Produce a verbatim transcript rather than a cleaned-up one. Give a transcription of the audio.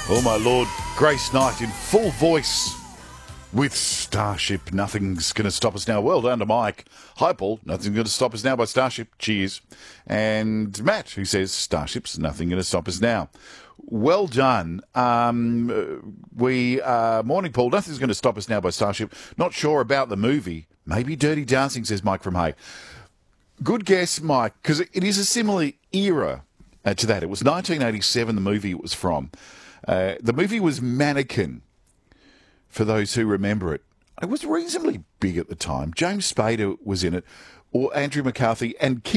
Oh, my Lord, Grace Knight in full voice with Starship. Nothing's going to stop us now. Well done to Mike. Hi, Paul. Nothing's going to stop us now by Starship. Cheers. And Matt, who says Starship's nothing going to stop us now. Well done. Um, we, uh, morning, Paul. Nothing's going to stop us now by Starship. Not sure about the movie. Maybe Dirty Dancing, says Mike from Hay. Good guess, Mike, because it is a similar era uh, to that. It was nineteen eighty-seven, the movie it was from. Uh, the movie was Mannequin, for those who remember it. It was reasonably big at the time. James Spader was in it, or Andrew McCarthy, and